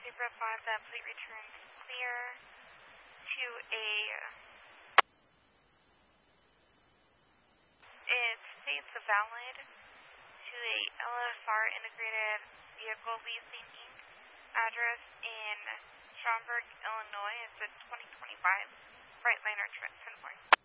Zebra 5, that plate returns clear to a... It states valid to a LFR Integrated Vehicle Leasing Inc. address in Schaumburg, Illinois. It's a 2025 Freightliner Trenton.